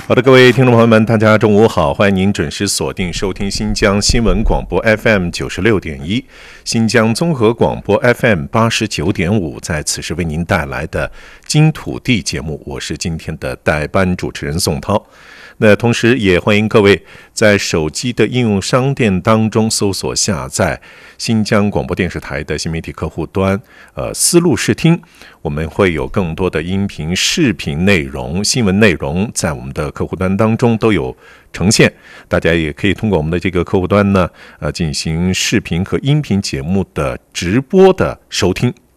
好的，各位听众朋友们，大家中午好，欢迎您准时锁定收听新疆新闻广播 FM 96.1，新疆综合广播 FM 89.5，在此时为您带来的金土地节目，我是今天的代班主持人宋涛。那同时也欢迎各位在手机的应用商店当中搜索下载新疆广播电视台的新媒体客户端，思路视听，我们会有更多的音频、视频内容、新闻内容在我们的客户端当中都有呈现，大家也可以通过我们的这个客户端呢，进行视频和音频节目的直播的收听。